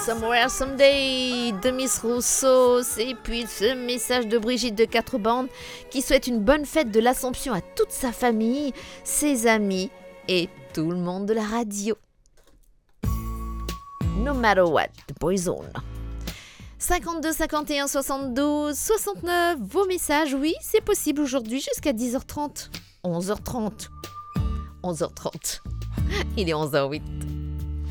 Somewhere Someday de Miss Rousseau. Et puis ce message de Brigitte de Quatre Bandes qui souhaite une bonne fête de l'Assomption à toute sa famille, ses amis et tout le monde de la radio. No matter what, the Boyzone. 52 51 72 69, vos messages, oui, c'est possible aujourd'hui jusqu'à 10h30. 11h30. 11h30. Il est 11h08.